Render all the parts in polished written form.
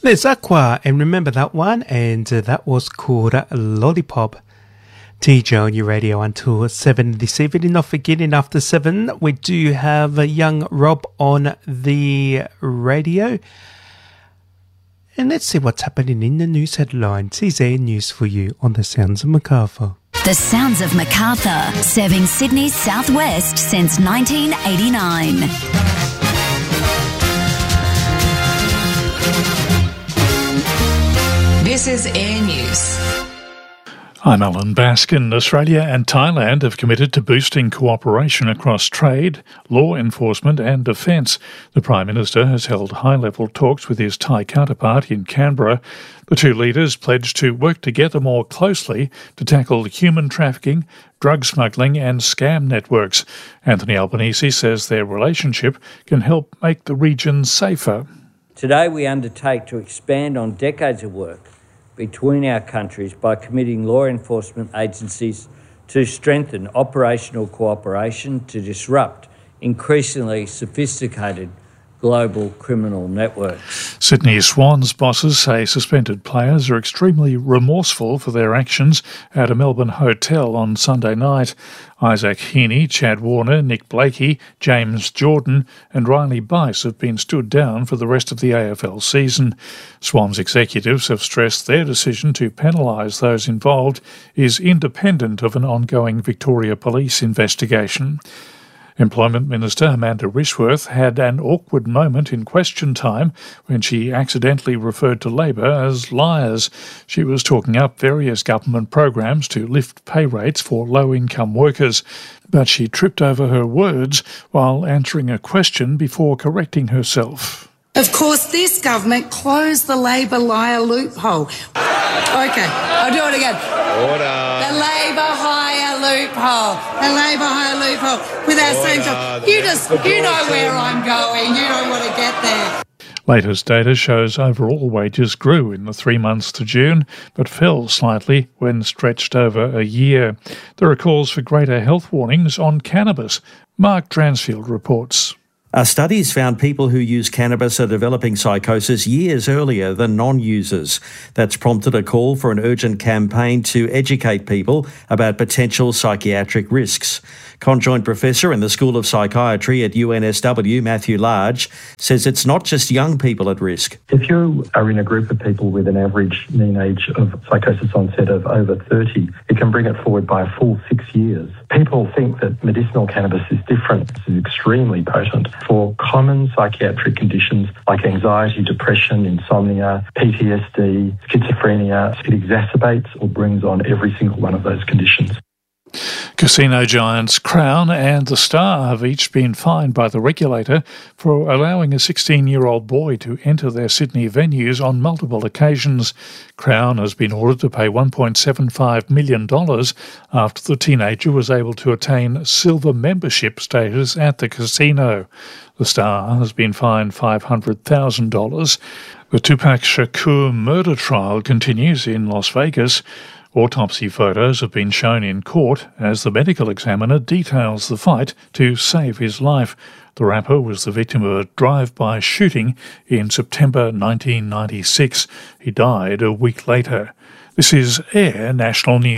There's Aqua, and remember that one? And that was called Lollipop. TJ on your radio until 7 this evening. Not forgetting, after 7, we do have young Rob on the radio. And let's see what's happening in the news headlines. Here's a news for you on the Sounds of Macarthur. The Sounds of Macarthur, serving Sydney's southwest since 1989. This is Air News. I'm Alan Baskin. Australia and Thailand have committed to boosting cooperation across trade, law enforcement and defence. The Prime Minister has held high-level talks with his Thai counterpart in Canberra. The two leaders pledged to work together more closely to tackle human trafficking, drug smuggling and scam networks. Anthony Albanese says their relationship can help make the region safer. Today we undertake to expand on decades of work between our countries by committing law enforcement agencies to strengthen operational cooperation to disrupt increasingly sophisticated global criminal networks. Sydney Swans bosses say suspended players are extremely remorseful for their actions at a Melbourne hotel on Sunday night. Isaac Heaney, Chad Warner, Nick Blakey, James Jordan and Riley Bice have been stood down for the rest of the AFL season. Swans executives have stressed their decision to penalise those involved is independent of an ongoing Victoria Police investigation. Employment Minister Amanda Rishworth had an awkward moment in question time when she accidentally referred to Labor as liars. She was talking up various government programs to lift pay rates for low-income workers, but she tripped over her words while answering a question before correcting herself. Of course, this government closed the Labor liar loophole. Okay, I'll do it again. Order. The Labor hire loophole. The Labor hire loophole. Without saying so. You know where I'm going. You don't want to get there. Latest data shows overall wages grew in the 3 months to June, but fell slightly when stretched over a year. There are calls for greater health warnings on cannabis. Mark Dransfield reports. Studies found people who use cannabis are developing psychosis years earlier than non-users. That's prompted a call for an urgent campaign to educate people about potential psychiatric risks. Conjoint Professor in the School of Psychiatry at UNSW, Matthew Large, says it's not just young people at risk. If you are in a group of people with an average mean age of psychosis onset of over 30, it can bring it forward by a full 6 years. People think that medicinal cannabis is different. It's extremely potent for common psychiatric conditions like anxiety, depression, insomnia, PTSD, schizophrenia. It exacerbates or brings on every single one of those conditions. Casino giants Crown and The Star have each been fined by the regulator for allowing a 16-year-old boy to enter their Sydney venues on multiple occasions. Crown has been ordered to pay $1.75 million after the teenager was able to attain silver membership status at the casino. The Star has been fined $500,000. The Tupac Shakur murder trial continues in Las Vegas. Autopsy photos have been shown in court as the medical examiner details the fight to save his life. The rapper was the victim of a drive-by shooting in September 1996. He died a week later. This is Air National News.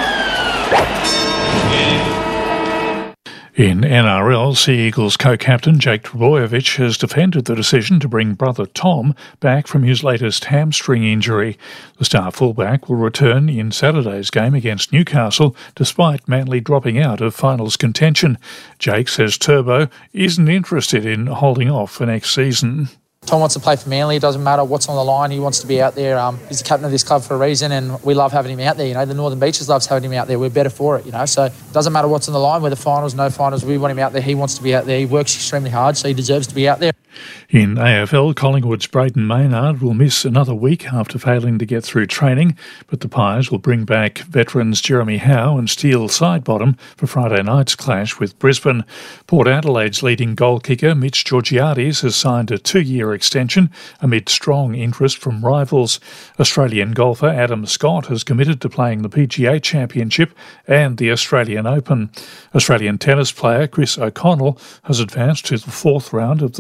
In NRL, Sea Eagles co-captain Jake Trbojevic has defended the decision to bring brother Tom back from his latest hamstring injury. The star fullback will return in Saturday's game against Newcastle despite Manly dropping out of finals contention. Jake says Turbo isn't interested in holding off for next season. Tom wants to play for Manly. It doesn't matter what's on the line. He wants to be out there. He's the captain of this club for a reason, and we love having him out there. You know, the Northern Beaches loves having him out there. We're better for it, you know. So it doesn't matter what's on the line, whether finals, no finals. We want him out there. He wants to be out there. He works extremely hard, so he deserves to be out there. In AFL, Collingwood's Brayden Maynard will miss another week after failing to get through training, but the Pies will bring back veterans Jeremy Howe and Steele Sidebottom for Friday night's clash with Brisbane. Port Adelaide's leading goal kicker Mitch Georgiades has signed a 2-year extension amid strong interest from rivals. Australian golfer Adam Scott has committed to playing the PGA Championship and the Australian Open. Australian tennis player Chris O'Connell has advanced to the fourth round of the Cincinnati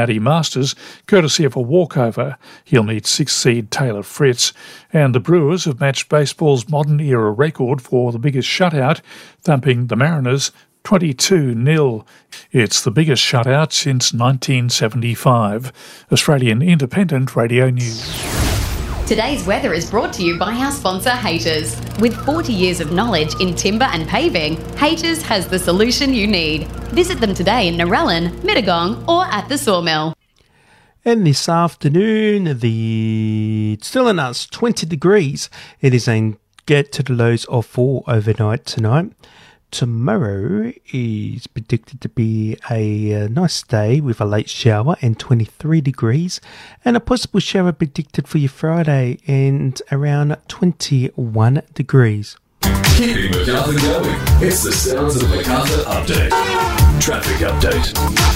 Cincinnati Masters, courtesy of a walkover. He'll need 6th seed Taylor Fritz. And the Brewers have matched baseball's modern-era record for the biggest shutout, thumping the Mariners 22-0. It's the biggest shutout since 1975. Australian Independent Radio News. Today's weather is brought to you by our sponsor, Haters. With 40 years of knowledge in timber and paving, Haters has the solution you need. Visit them today in Narellan, Mittagong or at the Sawmill. And this afternoon, it's still announced 20 degrees. It is a get to the lows of 4 overnight tonight. Tomorrow is predicted to be a nice day with a late shower and 23 degrees, and a possible shower predicted for your Friday and around 21 degrees. Keeping MacArthur going. It's the Sounds of MacArthur update. Traffic update.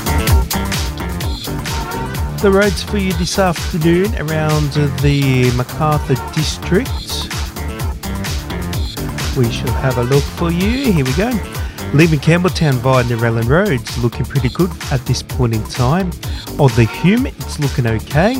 The roads for you this afternoon around the MacArthur district. We shall have a look for you. Here we go. Leaving Campbelltown via Narellan Road, it's looking pretty good at this point in time. On the Hume, it's looking okay.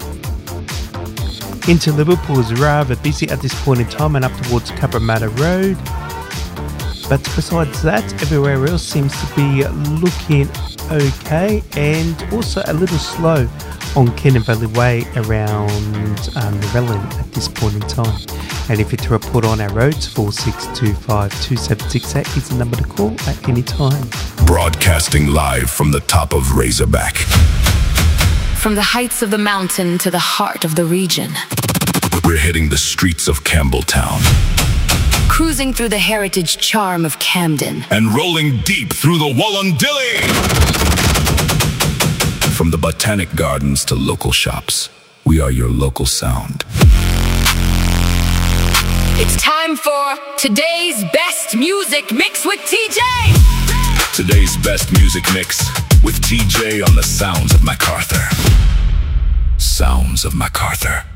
Into Liverpool is rather busy at this point in time and up towards Cabramatta Road. But besides that, everywhere else seems to be looking okay, and also a little slow on Kennon Valley Way around Narellan at this point in time. And if you're to report on our roads, 4625-2768 is the number to call at any time. Broadcasting live from the top of Razorback. From the heights of the mountain to the heart of the region. We're hitting the streets of Campbelltown. Cruising through the heritage charm of Camden. And rolling deep through the Wollondilly. From the Botanic Gardens to local shops, we are your local sound. It's time for today's best music mix with TJ. Today's best music mix with TJ on the Sounds of MacArthur. Sounds of MacArthur.